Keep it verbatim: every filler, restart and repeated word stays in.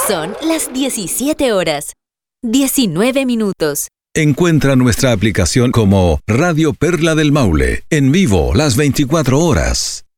Son las diecisiete horas, diecinueve minutos. Encuentra nuestra aplicación como Radio Perla del Maule, en vivo las veinticuatro horas.